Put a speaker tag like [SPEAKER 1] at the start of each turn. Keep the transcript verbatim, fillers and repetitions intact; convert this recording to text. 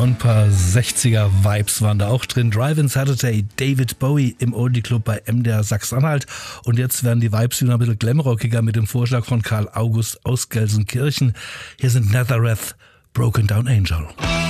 [SPEAKER 1] Und ein paar sechziger-Vibes waren da auch drin. Drive-In Saturday, David Bowie im Oldie Club bei M D R Sachsen-Anhalt. Und jetzt werden die Vibes wieder ein bisschen glamrockiger mit dem Vorschlag von Karl August aus Gelsenkirchen. Hier sind Nazareth, Broken Down Angel.